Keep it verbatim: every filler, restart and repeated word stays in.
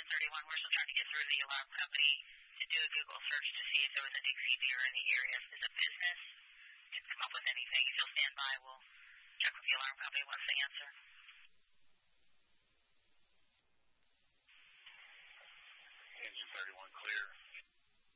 thirty-one. We're still trying to get through to the alarm company to do a Google search to see if there was a Dixie Beer in the area. If there's a business, to come up with anything. If you'll stand by, we'll check with the alarm company once they answer.